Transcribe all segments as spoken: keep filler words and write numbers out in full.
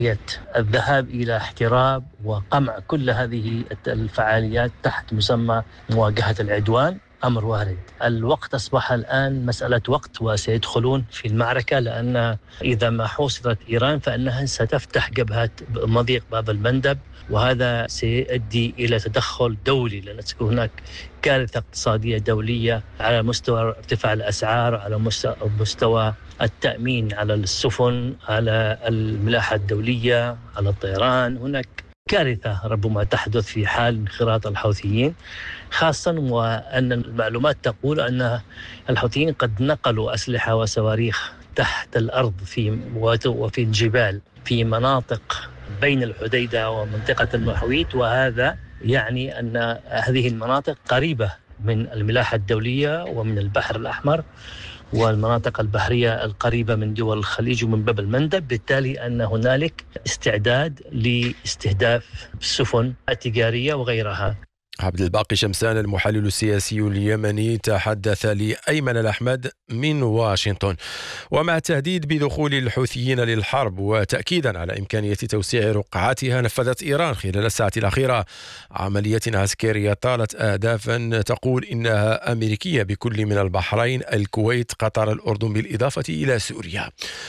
الذهاب إلى احتراب وقمع كل هذه الفعاليات تحت مسمى مواجهة العدوان أمر وارد. الوقت أصبح الآن مسألة وقت وسيدخلون في المعركة، لأن إذا ما حوصرت إيران فإنها ستفتح جبهة مضيق باب المندب، وهذا سيؤدي إلى تدخل دولي، لأن تكون هناك كارثة اقتصادية دولية على مستوى ارتفاع الأسعار، على مستوى التأمين على السفن، على الملاحة الدولية، على الطيران. هناك كارثة ربما تحدث في حال انخراط الحوثيين، خاصة وأن المعلومات تقول أن الحوثيين قد نقلوا أسلحة وصواريخ تحت الأرض في وفي الجبال في مناطق بين الحديدة ومنطقة المحويت، وهذا يعني أن هذه المناطق قريبة من الملاحة الدولية ومن البحر الأحمر والمناطق البحرية القريبة من دول الخليج ومن باب المندب، بالتالي أن هنالك استعداد لاستهداف السفن التجارية وغيرها. عبد الباقي شمسان المحلل السياسي اليمني تحدث لأيمن الأحمد من واشنطن. ومع التهديد بدخول الحوثيين للحرب وتأكيدا على إمكانية توسيع رقعتها، نفذت إيران خلال الساعة الأخيرة عملية عسكرية طالت أهدافا تقول إنها أمريكية بكل من البحرين، الكويت، قطر، الأردن، بالإضافة إلى سوريا.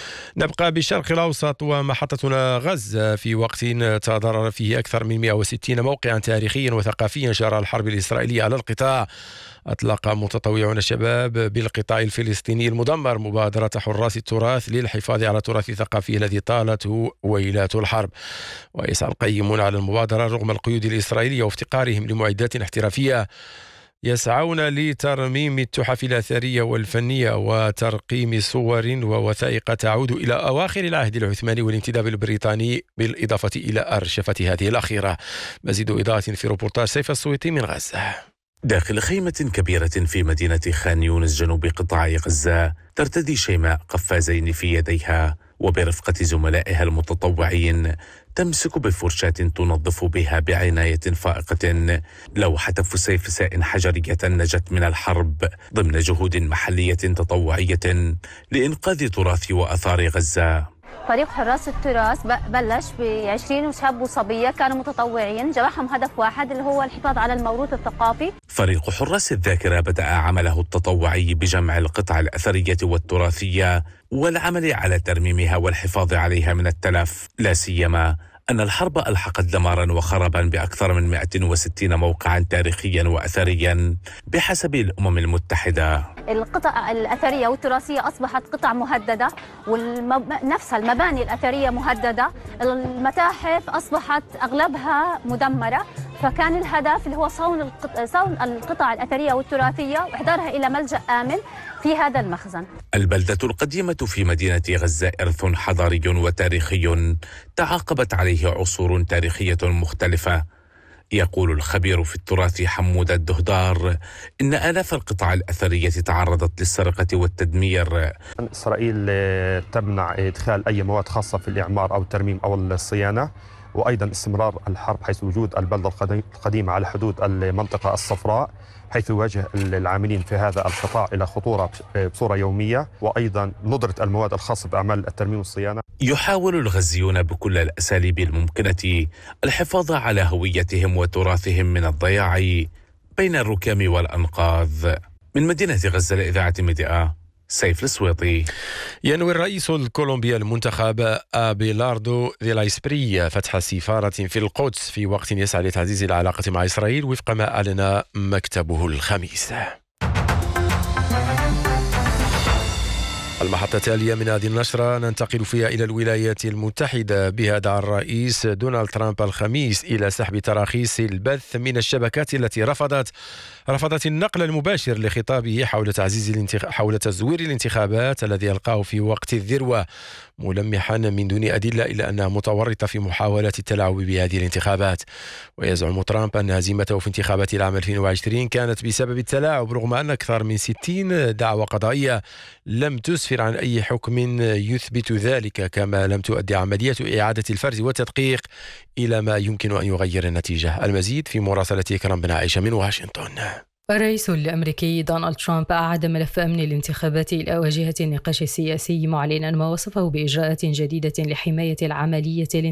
نبقى بالشرق الأوسط ومحطتنا غزة في وقت تضرر فيه أكثر من مئة وستين موقعا تاريخيا وثقافيا جراء الحرب الإسرائيلية على القطاع. أطلق متطوعون الشباب بالقطاع الفلسطيني المدمر مبادرة حراس التراث للحفاظ على التراث الثقافي الذي طالته ويلات الحرب. ويسعى القيمون على المبادرة رغم القيود الإسرائيلية وافتقارهم لمعدات احترافية، يسعون لترميم التحف الأثرية والفنية وترقيم صور ووثائق تعود إلى أواخر العهد العثماني والانتداب البريطاني، بالإضافة إلى أرشفة هذه الأخيرة. مزيد إضاءة في روبورتاج سيف السويطي من غزة. داخل خيمة كبيرة في مدينة خان يونس جنوب قطاع غزة، ترتدي شيماء قفازين في يديها وبرفقة زملائها المتطوعين تمسك بفرشاة تنظف بها بعناية فائقة لوحة فسيفساء حجرية نجت من الحرب ضمن جهود محلية تطوعية لإنقاذ تراث وأثار غزة. فريق حراس التراث بلش بعشرين شاب وصبية كانوا متطوعين، جمعهم هدف واحد اللي هو الحفاظ على الموروث الثقافي. فريق حراس الذاكرة بدأ عمله التطوعي بجمع القطع الأثرية والتراثية والعمل على ترميمها والحفاظ عليها من التلف، لا سيما أن الحرب ألحقت دمارا وخربا بأكثر من مئة وستين موقعا تاريخيا وأثريا بحسب الأمم المتحدة. القطع الأثرية والتراثية أصبحت قطع مهددة، ونفس المباني الأثرية مهددة، المتاحف أصبحت أغلبها مدمرة، فكان الهدف اللي هو صون صون القطع الأثرية والتراثية وإحضارها إلى ملجأ آمن في هذا المخزن. البلدة القديمة في مدينة غزة إرث حضاري وتاريخي تعاقبت عليه عصور تاريخية مختلفة. يقول الخبير في التراث حمود الدهدار إن آلاف القطع الأثرية تعرضت للسرقة والتدمير. إسرائيل تمنع إدخال أي مواد خاصة في الإعمار أو الترميم أو الصيانة، وأيضا استمرار الحرب حيث وجود البلدة القديمة على حدود المنطقة الصفراء، حيث يواجه العاملين في هذا القطاع إلى خطورة بصورة يومية، وأيضا ندرة المواد الخاصة بأعمال الترميم والصيانة. يحاول الغزيون بكل الأساليب الممكنة الحفاظ على هويتهم وتراثهم من الضياع بين الركام والأنقاض. من مدينة غزة لإذاعة ميديا، سيف السويطي. ينوي الرئيس الكولومبي المنتخب أبيلاردو دي لا إسبريا فتح سفارة في القدس في وقت يسعى لتعزيز العلاقة مع إسرائيل وفق ما أعلن مكتبه الخميس. المحطة التالية من هذه النشرة ننتقل فيها إلى الولايات المتحدة. بها دعا الرئيس دونالد ترامب الخميس إلى سحب تراخيص البث من الشبكات التي رفضت رفضت النقل المباشر لخطابه حول تعزيز الانتخ... حول تزوير الانتخابات الذي يلقاه في وقت الذروة، ملمحا من دون أدلة إلا أنها متورطة في محاولة التلاعب بهذه الانتخابات. ويزعم ترامب أن هزيمته في انتخابات العام ألفين وعشرين كانت بسبب التلاعب، رغم أن أكثر من ستين دعوى قضائية لم تسفر عن أي حكم يثبت ذلك، كما لم تؤدي عملية إعادة الفرز والتدقيق إلى ما يمكن أن يغير النتيجة. المزيد في مراسلة إكرام بن عائشة من واشنطن. الرئيس الأمريكي دونالد ترامب أعاد ملف أمن الانتخابات إلى واجهة النقاش السياسي، معلنا ما وصفه بإجراءات جديدة لحماية العملية